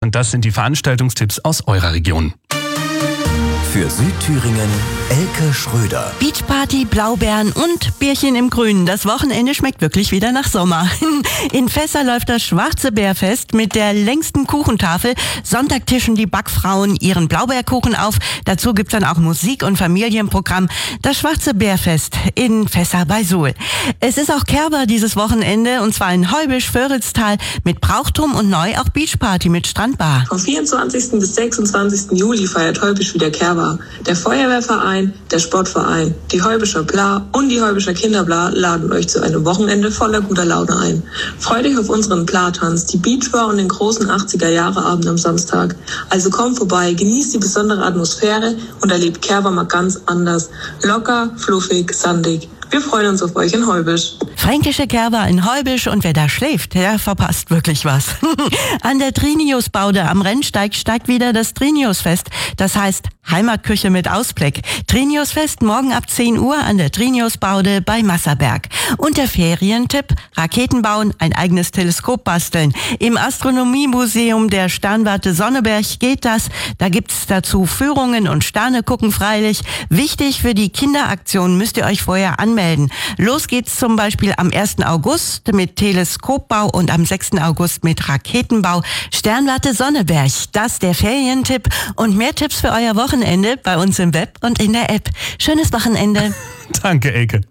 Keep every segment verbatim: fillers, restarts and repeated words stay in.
Und das sind die Veranstaltungstipps aus eurer Region. Für Südthüringen Elke Schröder. Beachparty, Blaubeeren und Bierchen im Grünen. Das Wochenende schmeckt wirklich wieder nach Sommer. In Fässer läuft das Schwarze Bärfest mit der längsten Kuchentafel. Sonntag tischen die Backfrauen ihren Blaubeerkuchen auf. Dazu gibt's dann auch Musik und Familienprogramm. Das Schwarze Bärfest in Fässer bei Suhl. Es ist auch Kerber dieses Wochenende, und zwar in Heubisch-Föritztal mit Brauchtum und neu auch Beachparty mit Strandbar. Vom vierundzwanzigsten bis sechsundzwanzigsten Juli feiert Heubisch wieder Kerber. Der Feuerwehrverein, der Sportverein, die Heubischer Bla und die Heubischer Kinderbla laden euch zu einem Wochenende voller guter Laune ein. Freut euch auf unseren Bla-Tanz, die Beachbar und den großen achtziger-Jahre-Abend am Samstag. Also kommt vorbei, genießt die besondere Atmosphäre und erlebt Kerber mal ganz anders. Locker, fluffig, sandig. Wir freuen uns auf euch in Heubisch. Fränkische Kerber in Heubisch, und wer da schläft, der verpasst wirklich was. An der Triniusbaude am Rennsteig steigt wieder das Triniusfest. Das heißt Heimatküche mit Ausblick. Triniusfest morgen ab zehn Uhr an der Triniusbaude bei Masserberg. Und der Ferientipp: Raketen bauen, ein eigenes Teleskop basteln. Im Astronomiemuseum der Sternwarte Sonneberg geht das. Da gibt's dazu Führungen und Sterne gucken freilich. Wichtig für die Kinderaktion, müsst ihr euch vorher anmelden. Los geht's zum Beispiel am ersten August mit Teleskopbau und am sechsten August mit Raketenbau. Sternwarte Sonneberg, das der Ferientipp. Und mehr Tipps für euer Wochenende bei uns im Web und in der App. Schönes Wochenende. Danke, Elke.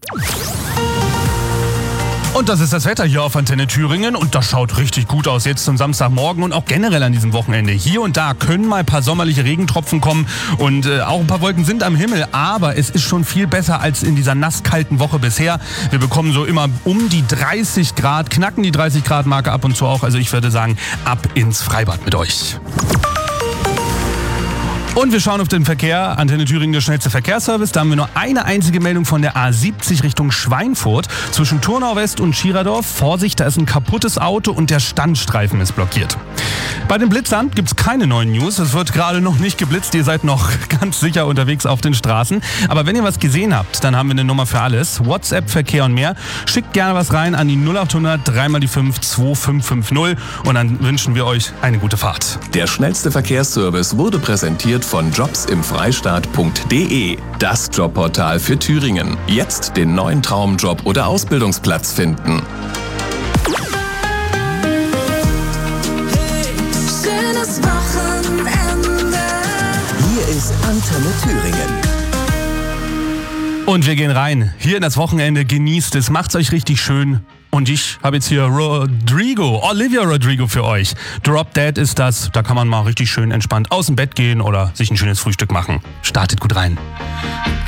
Und das ist das Wetter hier auf Antenne Thüringen, und das schaut richtig gut aus jetzt zum Samstagmorgen und auch generell an diesem Wochenende. Hier und da können mal ein paar sommerliche Regentropfen kommen und äh, auch ein paar Wolken sind am Himmel, aber es ist schon viel besser als in dieser nasskalten Woche bisher. Wir bekommen so immer um die dreißig Grad, knacken die dreißig Grad Marke ab und zu auch. Also ich würde sagen, ab ins Freibad mit euch. Und wir schauen auf den Verkehr. Antenne Thüringen, der schnellste Verkehrsservice. Da haben wir nur eine einzige Meldung von der A siebzig Richtung Schweinfurt. Zwischen Turnau West und Schiradorf. Vorsicht, da ist ein kaputtes Auto und der Standstreifen ist blockiert. Bei den Blitzern gibt's keine neuen News. Es wird gerade noch nicht geblitzt. Ihr seid noch ganz sicher unterwegs auf den Straßen. Aber wenn ihr was gesehen habt, dann haben wir eine Nummer für alles. WhatsApp, Verkehr und mehr. Schickt gerne was rein an die null acht hundert drei mal die fünf zwei fünf fünf null und dann wünschen wir euch eine gute Fahrt. Der schnellste Verkehrsservice wurde präsentiert von jobs im freistaat punkt de. Das Jobportal für Thüringen. Jetzt den neuen Traumjob oder Ausbildungsplatz finden. Schönes Wochenende. Hier ist Antenne Thüringen. Und wir gehen rein. Hier in das Wochenende. Genießt es. Macht's euch richtig schön. Und ich habe jetzt hier Rodrigo, Olivia Rodrigo für euch. Drop Dead ist das. Da kann man mal richtig schön entspannt aus dem Bett gehen oder sich ein schönes Frühstück machen. Startet gut rein.